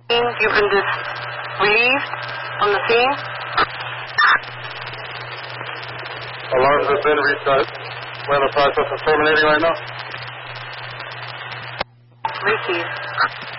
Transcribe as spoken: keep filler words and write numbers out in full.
You've been dis relieved from the scene. Alarms have been reset. We're in the process of terminating right now. Receive.